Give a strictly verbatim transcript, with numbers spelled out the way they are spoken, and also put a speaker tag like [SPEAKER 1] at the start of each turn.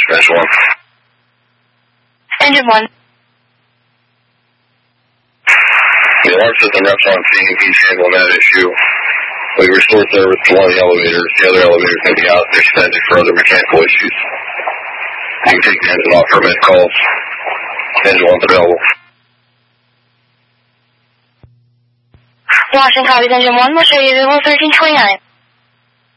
[SPEAKER 1] Engine one.
[SPEAKER 2] Engine one.
[SPEAKER 1] The alarm system reps on scene. He's handling that issue. We restored service to one of the elevators. The other elevator's going to be out. They're suspended for other mechanical issues. You can take the engine off for mid calls. Engine one's available.
[SPEAKER 2] Washington copies engine one. We'll show you available thirteen twenty-nine.